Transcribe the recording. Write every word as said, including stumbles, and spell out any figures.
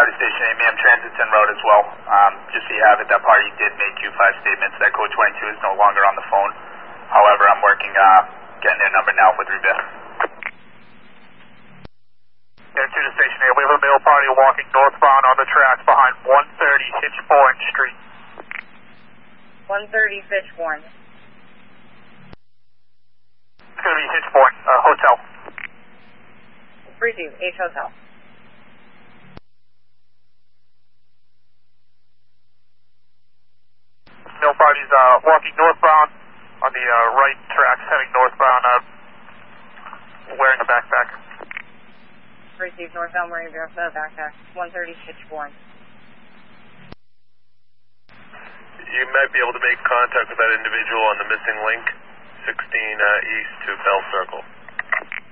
Battery Station eight, ma'am, Transit's en route as well. Um, just so you have it, that party did make you five statements. That code twenty-two is no longer on the phone. However, I'm working, uh, getting their number now with Revia. Air two to Station eight, we have a male party walking northbound on the tracks behind one thirty Hitchborn Street. one thirty Fitchborn. It's going to be Hitchborn, uh, Hotel. Receive, H Hotel. Male party's uh, walking northbound on the uh, right tracks, heading northbound, uh, wearing a backpack. Receive, northbound wearing a backpack. one thirty Hitchborn. You might be able to make contact with that individual on the missing link, sixteen uh, East to Bell Circle.